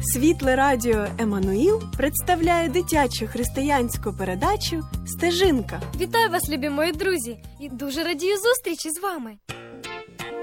Світле радіо Еммануїл представляє дитячу християнську передачу «Стежинка». Вітаю вас, любі мої друзі! І дуже радію зустрічі з вами.